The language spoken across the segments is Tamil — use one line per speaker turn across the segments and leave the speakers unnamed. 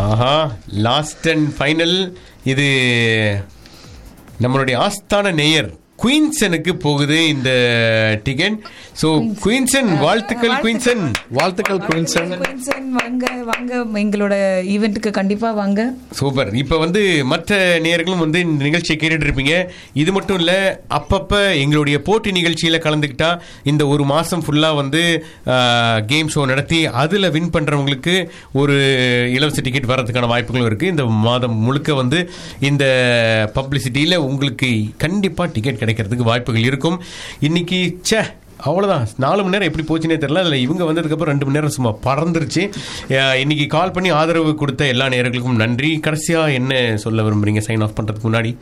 Aha, last and final. இது நம்மளுடைய ஆஸ்தான நேயர் குயின்சனுக்கு போகுது இந்த டிக்கெட். ஸோ குயின்சன், வாழ்த்துக்கள் குயின்சன்.
வாழ்த்துக்கள் குயின்சன்.
வாங்க வாங்க, எங்களோட ஈவெண்ட்டுக்கு கண்டிப்பா வாங்க.
சூப்பர். இப்போ வந்து மற்ற நேயர்களும் வந்து இந்த நிகழ்ச்சியை கேட்டுட்டு இருப்பீங்க. இது மட்டும் இல்லை, அப்பப்போ எங்களுடைய போட்டி நிகழ்ச்சியில் கலந்துக்கிட்டா இந்த ஒரு மாதம் ஃபுல்லாக வந்து கேம் ஷோ நடத்தி அதில் வின் பண்ணுறவங்களுக்கு ஒரு இலவச டிக்கெட் வர்றதுக்கான வாய்ப்புகளும் இருக்குது. இந்த மாதம் முழுக்க வந்து இந்த பப்ளிசிட்டியில் உங்களுக்கு கண்டிப்பாக டிக்கெட் கிடைக்கிறதுக்கு வாய்ப்புகள் இருக்கும். இன்னைக்கு அவ்வளோதான், 4 மணி நேரம் எப்படி போச்சுன்னே தெரியல. அதில் இவங்க வந்ததுக்கப்புறம் 2 மணி நேரம் சும்மா பறந்துருச்சு. இன்னைக்கு கால் பண்ணி ஆதரவு கொடுத்த எல்லா நேயர்களுக்கும் நன்றி. கடைசியாக என்ன சொல்ல விரும்புறீங்க சைன் ஆஃப் பண்ணுறதுக்கு முன்னாடி?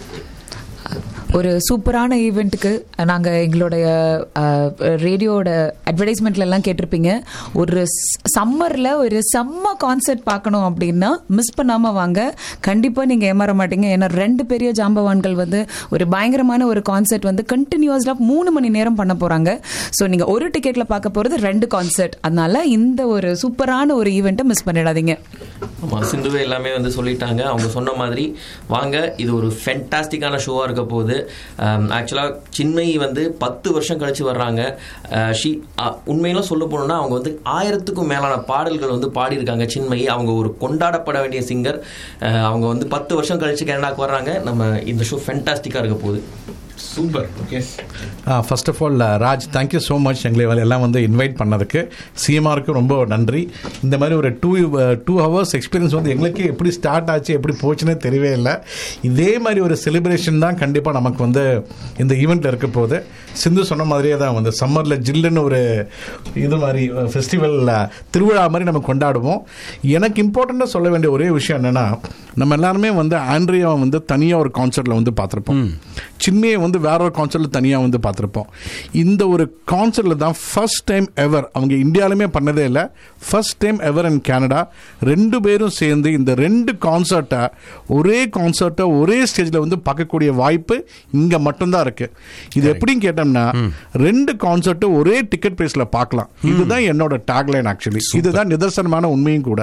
ஒரு சூப்பரான ஈவெண்ட்டுக்கு நாங்கள் எங்களுடைய ரேடியோட அட்வர்டைஸ்மெண்ட்ல எல்லாம் கேட்டிருப்பீங்க. ஒரு சம்மரில் ஒரு செம்ம கான்சர்ட் பார்க்கணும் அப்படின்னா மிஸ் பண்ணாமல் வாங்க. கண்டிப்பாக நீங்கள் ஏமாற மாட்டீங்க. ஏன்னா 2 பெரிய ஜாம்பவான்கள் வந்து ஒரு பயங்கரமான ஒரு கான்சர்ட் வந்து கண்டினியூஸாக 3 மணி நேரம் பண்ண போகிறாங்க. ஸோ நீங்கள் ஒரு டிக்கெட்டில் பார்க்க போகிறது 2 கான்சர்ட். அதனால இந்த ஒரு சூப்பரான ஒரு ஈவெண்ட்டை மிஸ் பண்ணிடாதீங்க.
ஆமாம், சிந்துவே எல்லாமே வந்து சொல்லிட்டாங்க. அவங்க சொன்ன மாதிரி வாங்க, இது ஒரு ஃபென்டாஸ்டிக்கான ஷோவாக இருக்க போகுது. ஆக்சுவலாக சின்மயி வந்து 10 வருஷம் கழிச்சு வர்றாங்க. உண்மையிலும் சொல்ல போனோம்னா அவங்க வந்து 1000க்கும் மேலான பாடல்கள் வந்து பாடியிருக்காங்க சின்மயி. அவங்க ஒரு கொண்டாடப்பட வேண்டிய சிங்கர். அவங்க வந்து 10 வருஷம் கழிச்சு கனடாக்கு வர்றாங்க. நம்ம இந்த ஷோ ஃபென்டாஸ்டிக்காக இருக்க போகுது.
Super. Okay,
first of all Raj, thank you so much எங்களை எல்லாம் வந்து இன்வைட் பண்ணதுக்கு. சிஎம்ஆருக்கு ரொம்ப நன்றி. இந்த மாதிரி ஒரு 2 ஹவர்ஸ் எக்ஸ்பீரியன்ஸ் வந்து எங்களுக்கு எப்படி ஸ்டார்ட் ஆச்சு, எப்படி போச்சுன்னே தெரியவே இல்லை. இதே மாதிரி ஒரு செலிப்ரேஷன் தான் கண்டிப்பாக நமக்கு வந்து இந்த ஈவெண்ட்டில் இருக்க போகுது. சிந்து சொன்ன மாதிரியே தான் வந்து சம்மரில் ஜில்லுன்னு ஒரு இது மாதிரி ஃபெஸ்டிவல் திருவிழா மாதிரி நம்ம கொண்டாடுவோம். எனக்கு இம்பார்ட்டண்ட்டாக சொல்ல வேண்டிய ஒரே விஷயம் என்னென்னா, நம்ம எல்லாருமே வந்து ஆண்ட்ரியாவை வந்து தனியாக ஒரு கான்சர்ட்டில் வந்து பார்த்துருப்போம். சின்மையை வந்து வேற ஒரு கான்சர்ட்டில் தனியாக வந்து பார்த்துருப்போம். இந்த ஒரு கான்சர்ட்டில் தான் ஃபர்ஸ்ட் டைம் எவர், அவங்க இந்தியாவிலுமே பண்ணதே இல்லை, ஃபர்ஸ்ட் டைம் எவர் இன் கனடா 2 பேரும் சேர்ந்து இந்த 2 கான்சர்ட்டை ஒரே ஸ்டேஜில் வந்து பார்க்கக்கூடிய வாய்ப்பு இங்கே மட்டும்தான் இருக்குது. இது எப்படின்னு கேட்டோம்னா 2 கான்சர்ட்டு ஒரே டிக்கெட் பிரைஸில் பார்க்கலாம். இதுதான் என்னோட டேக்லைன். ஆக்சுவலி இதுதான் நிதர்சனமான உண்மையும் கூட.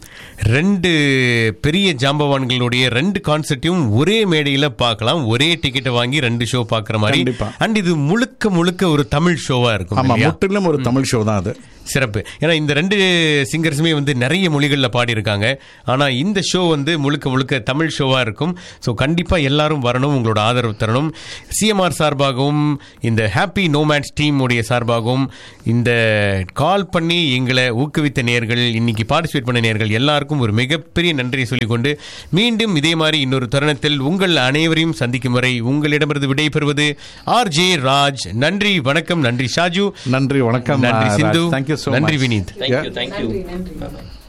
2 பெரிய ஜாம்பவான்களுடைய 2 கான்சர்ட்டையும் ஒரே மேடையில் பார்க்கலாம். ஒரே டிக்கெட்டை வாங்கி 2 ஷோ பார்க்குற மாதிரி. அண்ட் இது முழுக்க ஒரு தமிழ் ஷோவாக இருக்கும்.
ஆமாம், முற்றிலும் ஒரு தமிழ் ஷோ தான் அது.
சிறப்பு. ஏன்னா இந்த 2 சிங்கர்ஸுமே வந்து நிறைய மொழிகளில் பாடியிருக்காங்க. ஆனால் இந்த ஷோ வந்து முழுக்க தமிழ் ஷோவாக இருக்கும். ஸோ கண்டிப்பாக எல்லாரும் வரணும், உங்களோட ஆதரவு தரணும். சிஎம்ஆர் சார்பாகவும் இந்த ஹாப்பி நோமேட்ஸ் டீம் உடைய சார்பாகவும் இந்த கால் பண்ணி எங்களை ஊக்குவித்த நேயர்கள், இன்னைக்கு பார்ட்டிசிபேட் பண்ண நேயர்கள் எல்லாருக்கும் ஒரு மிகப்பெரிய நன்றியை சொல்லிக்கொண்டு மீண்டும் இதே மாதிரி இன்னொரு தருணத்தில் உங்கள் அனைவரையும் சந்திக்கும் வரை உங்களிடமிருந்து விடைபெறுவது RJ ராஜ். நன்றி, வணக்கம். நன்றி ஷாஜு.
நன்றி, வணக்கம்.
நன்றி சிந்து.
Thank you so
நன்றி
much.
வினீத்.
Thank you.
நன்றி.